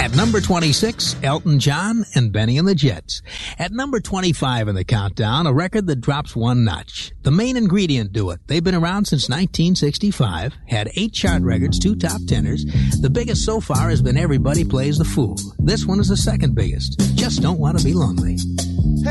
At number 26, Elton John and Benny and the Jets. At number 25 in the countdown, a record that drops one notch. The Main Ingredient Duet. They've been around since 1965, had 8 chart records, 2 top tenors. The biggest so far has been Everybody Plays the Fool. This one is the second biggest. Just Don't Want to Be Lonely.